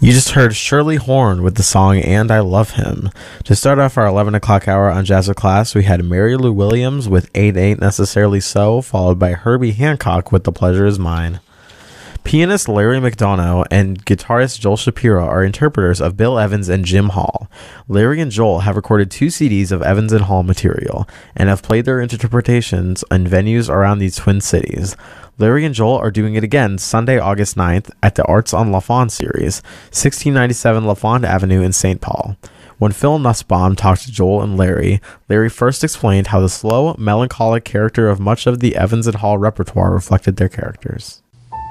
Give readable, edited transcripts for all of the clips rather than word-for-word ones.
You just heard Shirley Horn with the song And I Love Him. To start off our 11 o'clock hour on Jazz with Class, we had Mary Lou Williams with Ain't Necessarily So, followed by Herbie Hancock with The Pleasure Is Mine. Pianist Larry McDonough and guitarist Joel Shapiro are interpreters of Bill Evans and Jim Hall. Larry and Joel have recorded 2 CDs of Evans and Hall material and have played their interpretations in venues around the Twin Cities. Larry and Joel are doing it again Sunday, August 9th at the Arts on LaFond series, 1697 LaFond Avenue in St. Paul. When Phil Nussbaum talked to Joel and Larry, Larry first explained how the slow, melancholic character of much of the Evans and Hall repertoire reflected their characters.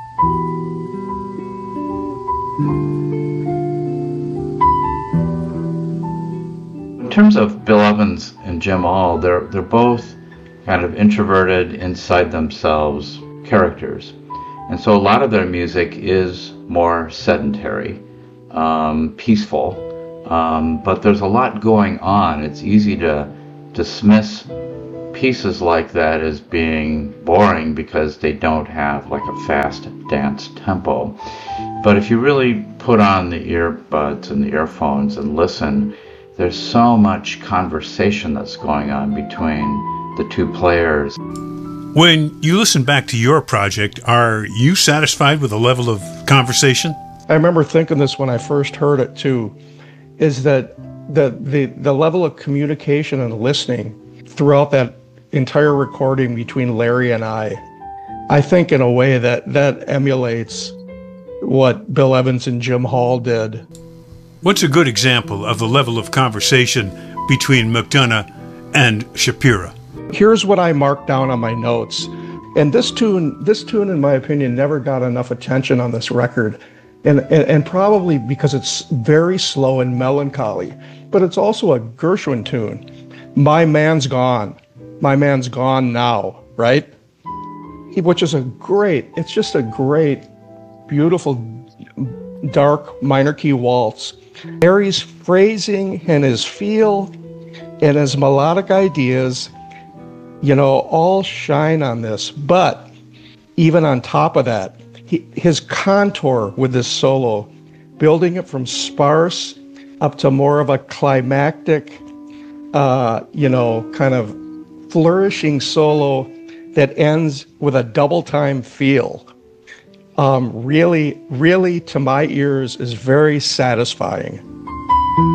In terms of Bill Evans and Jim Hall, they're both kind of introverted, inside themselves characters. And so a lot of their music is more sedentary, peaceful, but there's a lot going on. It's easy to dismiss pieces like that as being boring because they don't have like a fast dance tempo. But if you really put on the earbuds and the earphones and listen, there's so much conversation that's going on between the two players. When you listen back to your project, are you satisfied with the level of conversation? I remember thinking this when I first heard it too, is that the level of communication and listening throughout that entire recording between Larry and I think in a way that emulates what Bill Evans and Jim Hall did. What's a good example of the level of conversation between McDonough and Shapiro? Here's what I marked down on my notes. And this tune, in my opinion, never got enough attention on this record. And probably because it's very slow and melancholy. But it's also a Gershwin tune. My Man's Gone. My Man's Gone Now, right? Which is it's just a great, beautiful, dark minor key waltz. Larry's phrasing and his feel and his melodic ideas, all shine on this. But even on top of that, his contour with this solo, building it from sparse up to more of a climactic, kind of flourishing solo that ends with a double time feel. Really, to my ears, is very satisfying.